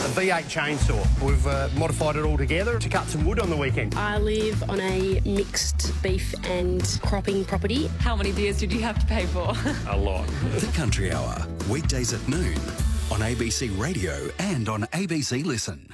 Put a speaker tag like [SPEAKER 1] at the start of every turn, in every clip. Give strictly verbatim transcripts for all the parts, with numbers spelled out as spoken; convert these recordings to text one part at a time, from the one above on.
[SPEAKER 1] V eight chainsaw. We've uh, modified it all together to cut some wood on the weekend.
[SPEAKER 2] I live on a mixed beef and cropping property.
[SPEAKER 3] How many beers did you have to pay for?
[SPEAKER 1] A lot.
[SPEAKER 4] The Country Hour, weekdays at noon on A B C Radio and on A B C Listen.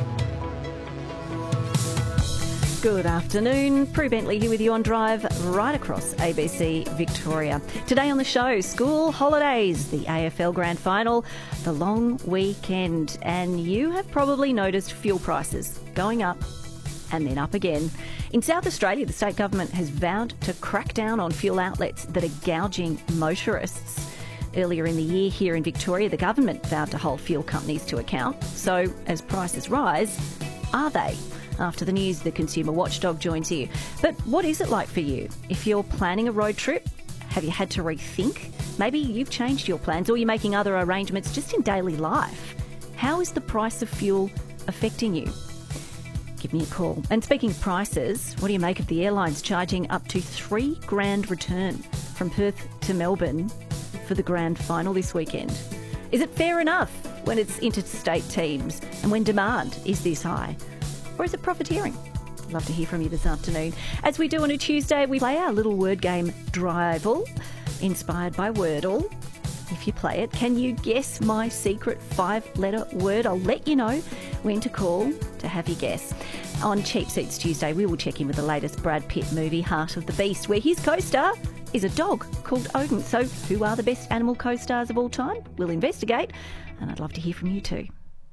[SPEAKER 5] Good afternoon. Prue Bentley here with you on Drive right across A B C Victoria. Today on the show, school holidays, the A F L Grand Final, the long weekend, and you have probably noticed fuel prices going up and then up again. In South Australia, the state government has vowed to crack down on fuel outlets that are gouging motorists. Earlier in the year here in Victoria, the government vowed to hold fuel companies to account. So as prices rise, are they? After the news, the Consumer Watchdog joins you. But what is it like for you? If you're planning a road trip, have you had to rethink? Maybe you've changed your plans or you're making other arrangements just in daily life. How is the price of fuel affecting you? Give me a call. And speaking of prices, what do you make of the airlines charging up to three grand return from Perth to Melbourne for the grand final this weekend? Is it fair enough when it's interstate teams and when demand is this high? Or is it profiteering? I'd love to hear from you this afternoon. As we do on a Tuesday, we play our little word game, Drivel, inspired by Wordle. If you play it, can you guess my secret five-letter word? I'll let you know when to call to have you guess. On Cheap Seats Tuesday, we will check in with the latest Brad Pitt movie, Heart of the Beast, where his co-star is a dog called Odin. So who are the best animal co-stars of all time? We'll investigate, and I'd love to hear from you too.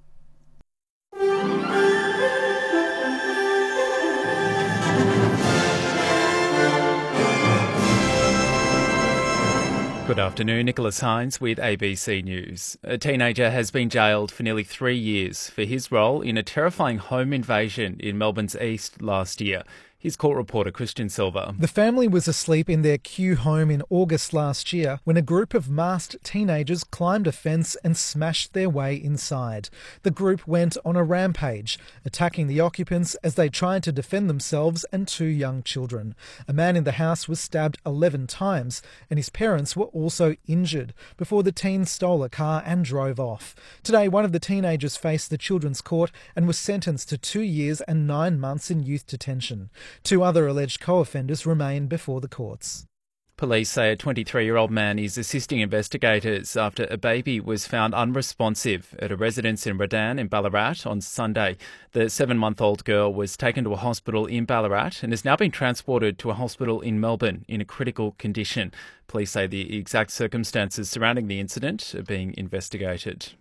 [SPEAKER 6] Good afternoon, Nicholas Hines with A B C News. A teenager has been jailed for nearly three years for his role in a terrifying home invasion in Melbourne's east last year. Here's court reporter Christian Silva.
[SPEAKER 7] The family was asleep in their Kew home in August last year when a group of masked teenagers climbed a fence and smashed their way inside. The group went on a rampage, attacking the occupants as they tried to defend themselves and two young children. A man in the house was stabbed eleven times and his parents were also injured before the teens stole a car and drove off. Today, one of the teenagers faced the Children's Court and was sentenced to two years and nine months in youth detention. Two other alleged co-offenders remain before the courts.
[SPEAKER 6] Police say a twenty-three-year-old man is assisting investigators after a baby was found unresponsive at a residence in Redan in Ballarat on Sunday. The seven-month-old girl was taken to a hospital in Ballarat and has now been transported to a hospital in Melbourne in a critical condition. Police say the exact circumstances surrounding the incident are being investigated.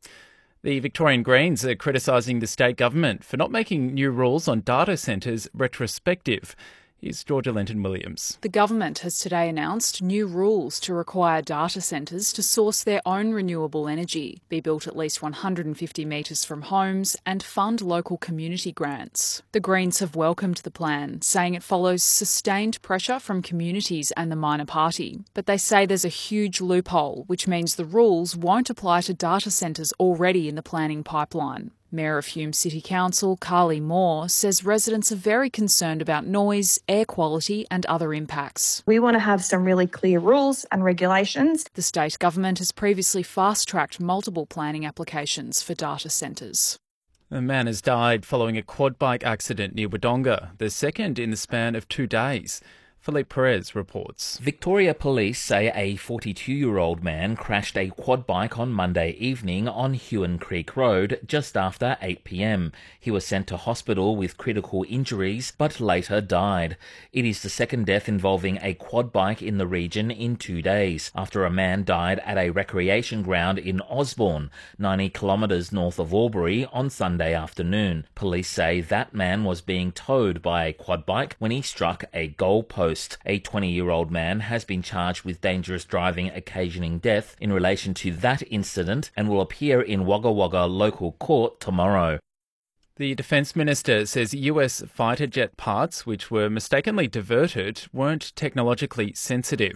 [SPEAKER 6] The Victorian Greens are criticising the state government for not making new rules on data centres retrospective. Here's Georgia Lenton-Williams.
[SPEAKER 8] The government has today announced new rules to require data centres to source their own renewable energy, be built at least one hundred fifty metres from homes and fund local community grants. The Greens have welcomed the plan, saying it follows sustained pressure from communities and the minor party. But they say there's a huge loophole, which means the rules won't apply to data centres already in the planning pipeline. Mayor of Hume City Council, Carly Moore, says residents are very concerned about noise, air quality and other impacts.
[SPEAKER 9] We want to have some really clear rules and regulations.
[SPEAKER 8] The state government has previously fast-tracked multiple planning applications for data centres.
[SPEAKER 6] A man has died following a quad bike accident near Wodonga, the second in the span of two days. Philippe Perez reports.
[SPEAKER 10] Victoria Police say a forty-two-year-old man crashed a quad bike on Monday evening on Hewan Creek Road just after eight p m. He was sent to hospital with critical injuries but later died. It is the second death involving a quad bike in the region in two days, after a man died at a recreation ground in Osborne, ninety kilometres north of Albury, on Sunday afternoon. Police say that man was being towed by a quad bike when he struck a goal post. A twenty-year-old man has been charged with dangerous driving occasioning death in relation to that incident and will appear in Wagga Wagga local court tomorrow.
[SPEAKER 6] The Defence Minister says U S fighter jet parts, which were mistakenly diverted, weren't technologically sensitive.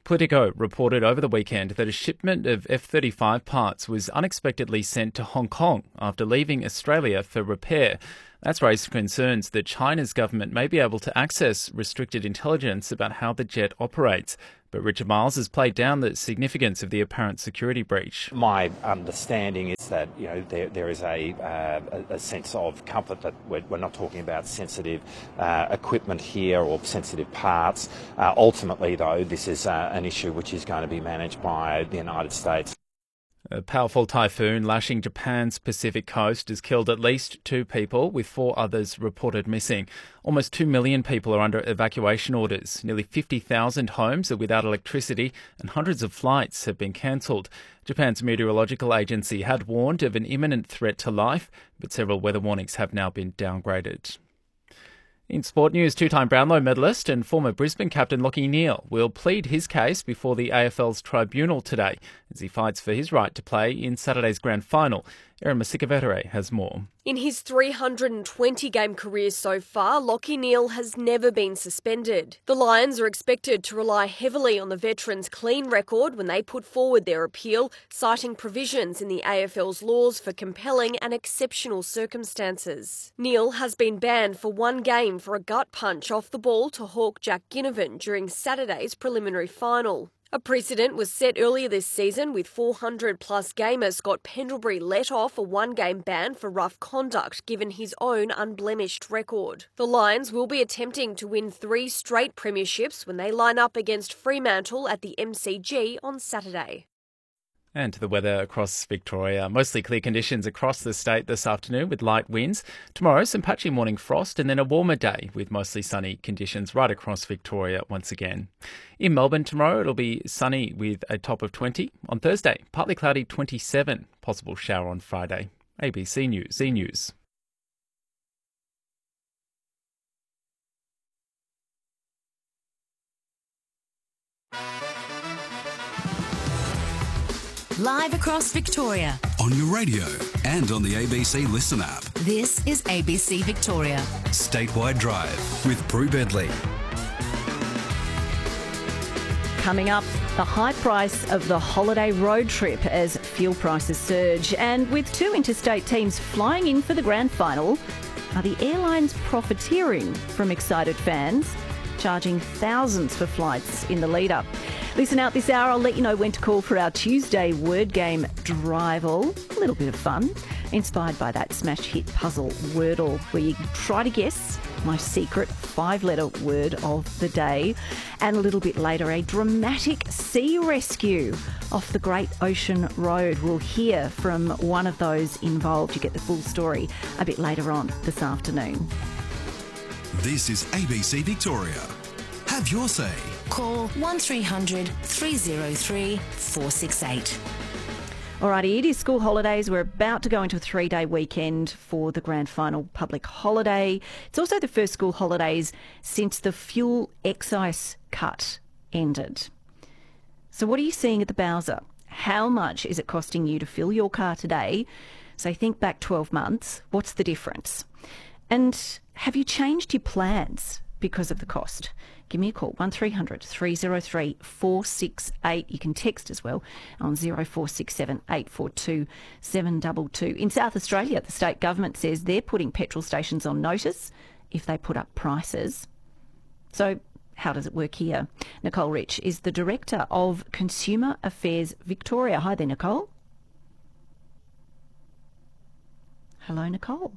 [SPEAKER 6] Politico reported over the weekend that a shipment of F thirty-five parts was unexpectedly sent to Hong Kong after leaving Australia for repair. That's raised concerns that China's government may be able to access restricted intelligence about how the jet operates. But Richard Miles has played down the significance of the apparent security breach.
[SPEAKER 11] My understanding is that you know there there is a uh, a sense of comfort that we're, we're not talking about sensitive uh, equipment here or sensitive parts. Uh, ultimately, though, this is uh, an issue which is going to be managed by the United States.
[SPEAKER 6] A powerful typhoon lashing Japan's Pacific coast has killed at least two people, with four others reported missing. Almost two million people are under evacuation orders. Nearly fifty thousand homes are without electricity and hundreds of flights have been cancelled. Japan's meteorological agency had warned of an imminent threat to life, but several weather warnings have now been downgraded. In sport news, two-time Brownlow medalist and former Brisbane captain Lachie Neale will plead his case before the A F L's tribunal today as he fights for his right to play in Saturday's grand final. Erin Masikavetere has more.
[SPEAKER 12] In his three hundred twenty game career so far, Lachie Neale has never been suspended. The Lions are expected to rely heavily on the veteran's clean record when they put forward their appeal, citing provisions in the A F L's laws for compelling and exceptional circumstances. Neale has been banned for one game for a gut punch off the ball to hawk Jack Ginnivan during Saturday's preliminary final. A precedent was set earlier this season with four hundred plus gamer Scott Pendlebury let off a one-game ban for rough conduct given his own unblemished record. The Lions will be attempting to win three straight premierships when they line up against Fremantle at the M C G on Saturday.
[SPEAKER 6] And to the weather across Victoria. Mostly clear conditions across the state this afternoon with light winds. Tomorrow, some patchy morning frost and then a warmer day with mostly sunny conditions right across Victoria once again. In Melbourne tomorrow, it'll be sunny with a top of twenty. On Thursday, partly cloudy, twenty-seven. Possible shower on Friday. A B C News, Z News.
[SPEAKER 13] Live across Victoria.
[SPEAKER 4] On your radio and on the A B C Listen app.
[SPEAKER 13] This is A B C Victoria.
[SPEAKER 4] Statewide Drive with Prue Bedley.
[SPEAKER 5] Coming up, the high price of the holiday road trip as fuel prices surge. And with two interstate teams flying in for the grand final, are the airlines profiteering from excited fans, charging thousands for flights in the lead-up? Listen out this hour, I'll let you know when to call for our Tuesday word game Drival. A little bit of fun, inspired by that smash hit puzzle Wordle, where you try to guess my secret five-letter word of the day. And a little bit later, a dramatic sea rescue off the Great Ocean Road. We'll hear from one of those involved. You get the full story a bit later on this afternoon.
[SPEAKER 4] This is A B C Victoria. Have your say.
[SPEAKER 13] Call one three hundred three oh three four six eight.
[SPEAKER 5] Alrighty, it is school holidays. We're about to go into a three-day weekend for the grand final public holiday. It's also the first school holidays since the fuel excise cut ended. So what are you seeing at the Bowser? How much is it costing you to fill your car today? So think back twelve months. What's the difference? And have you changed your plans because of the cost? Give me a call, one three hundred three oh three four six eight. You can text as well on zero four six seven eight four two seven two two. In South Australia, the state government says they're putting petrol stations on notice if they put up prices. So how does it work here? Nicole Rich is the Director of Consumer Affairs Victoria. Hi there, Nicole. Hello, Nicole.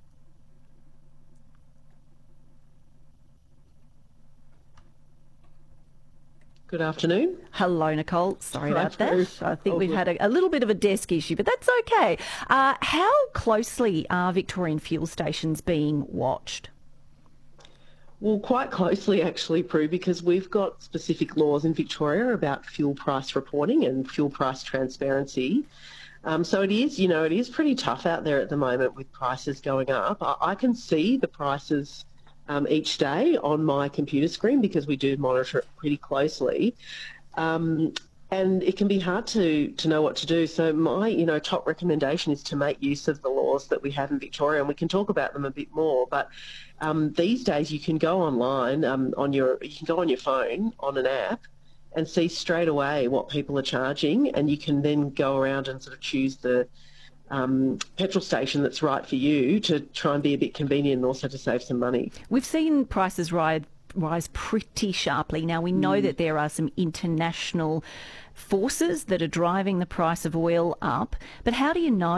[SPEAKER 14] Good afternoon.
[SPEAKER 5] Hello, Nicole. Sorry
[SPEAKER 14] Hi,
[SPEAKER 5] about that.
[SPEAKER 14] Prue.
[SPEAKER 5] I think
[SPEAKER 14] Oh,
[SPEAKER 5] we've
[SPEAKER 14] good.
[SPEAKER 5] had a, a little bit of a desk issue, but that's okay. Uh, how closely are Victorian fuel stations being watched?
[SPEAKER 14] Well, quite closely actually, Prue, because we've got specific laws in Victoria about fuel price reporting and fuel price transparency. Um, so it is, you know, it is pretty tough out there at the moment with prices going up. I, I can see the prices um, each day on my computer screen because we do monitor it pretty closely. Um, and it can be hard to, to know what to do. So my, you know, top recommendation is to make use of the laws that we have in Victoria, and we can talk about them a bit more. But um, these days you can go online um, on your, you can go on your phone on an app, and see straight away what people are charging, and you can then go around and sort of choose the um, petrol station that's right for you to try and be a bit convenient and also to save some money.
[SPEAKER 5] We've seen prices rise, rise pretty sharply. Now, we know mm. that there are some international forces that are driving the price of oil up, but how do you know